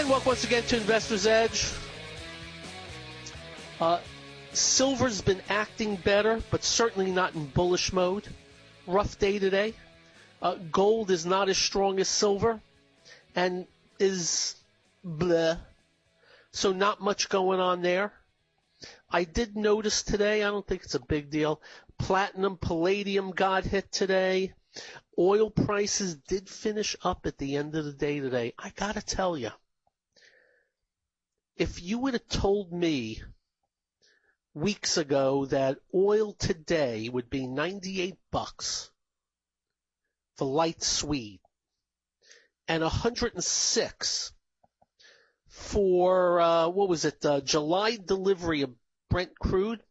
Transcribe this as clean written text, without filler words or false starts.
Welcome once again to Investor's Edge. Silver's been acting better, but certainly not in bullish mode. Rough day today. Gold is not as strong as silver and is bleh. So not much going on there. I did notice today, I don't think it's a big deal, platinum, palladium got hit today. Oil prices did finish up at the end of the day today. I gotta tell you, if you would have told me weeks ago that oil today would be $98 for light sweet and $106 for, July delivery of Brent crude,